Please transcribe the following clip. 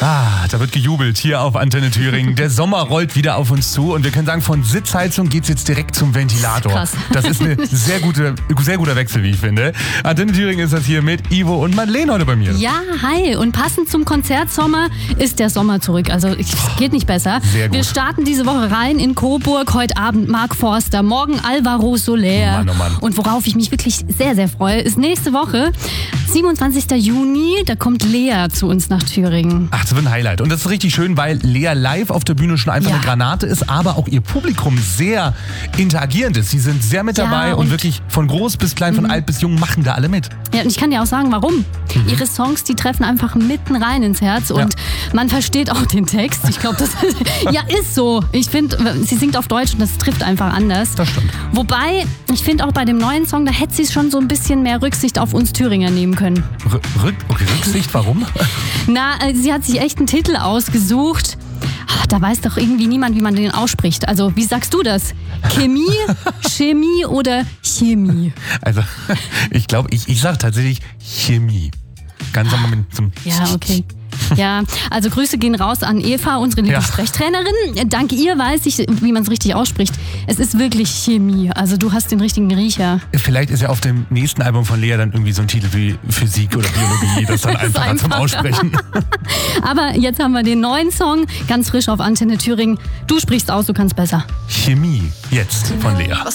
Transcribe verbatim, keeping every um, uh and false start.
Ah, da wird gejubelt hier auf Antenne Thüringen. Der Sommer rollt wieder auf uns zu und wir können sagen, von Sitzheizung geht's jetzt direkt zum Ventilator. Krass. Das ist ein sehr, gute, sehr guter Wechsel, wie ich finde. Antenne Thüringen ist das hier mit Ivo und Madeleine heute bei mir. Ja, hi. Und passend zum Konzertsommer ist der Sommer zurück. Also es geht nicht besser. Sehr gut. Wir starten diese Woche rein in Coburg. Heute Abend Mark Forster, morgen Alvaro Soler. Mann, oh Mann. Und worauf ich mich wirklich sehr, sehr freue, ist nächste Woche, siebenundzwanzigsten Juni, da kommt Lea zu uns nach Thüringen. Ach, das wird ein Highlight. Und das ist richtig schön, weil Lea live auf der Bühne schon einfach Ja. eine Granate ist, aber auch ihr Publikum sehr interagierend ist. Sie sind sehr mit Ja, dabei und, und- wirklich von groß bis klein, von alt bis jung machen da alle mit. Ja, und ich kann dir auch sagen, warum. Mhm. Ihre Songs, die treffen einfach mitten rein ins Herz und man versteht auch den Text. Ich glaube, das ja, ist so. Ich finde, sie singt auf Deutsch und das trifft einfach anders. Das stimmt. Wobei, ich finde auch bei dem neuen Song, da hätte sie schon so ein bisschen mehr Rücksicht auf uns Thüringer nehmen können. R Rück okay, Rücksicht, warum? Na, äh, sie hat sich echt einen Titel ausgesucht. Ah, da weiß doch irgendwie niemand, wie man den ausspricht. Also, wie sagst du das? Chemie, Chemie oder Chemie? Also, ich glaube, ich, ich sage tatsächlich Chemie. Ganz normal mit zum Ja, okay. Ja, also Grüße gehen raus an Eva, unsere liebe Ja. Sprechtrainerin. Dank ihr weiß ich, wie man es richtig ausspricht. Es ist wirklich Chemie. Also du hast den richtigen Riecher. Vielleicht ist ja auf dem nächsten Album von Lea dann irgendwie so ein Titel wie Physik oder Biologie, das dann Das ist einfacher zum einfacher. Aussprechen. Aber jetzt haben wir den neuen Song, ganz frisch auf Antenne Thüringen. Du sprichst aus, du kannst besser. Chemie, jetzt von Lea.